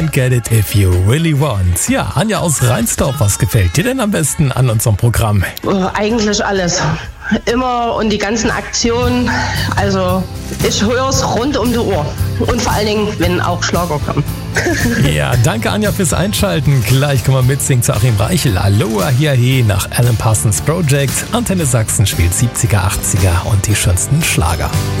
Get it if you really want. Ja, Anja aus Reinsdorf, was gefällt dir denn am besten an unserem Programm? Eigentlich alles. Immer und die ganzen Aktionen. Also ich höre es rund um die Uhr. Und vor allen Dingen, wenn auch Schlager kommen. Ja, danke Anja fürs Einschalten. Gleich kommen wir mitsingen zu Achim Reichel. Aloha hier he nach Alan Parsons Project. Antenne Sachsen spielt 70er, 80er und die schönsten Schlager.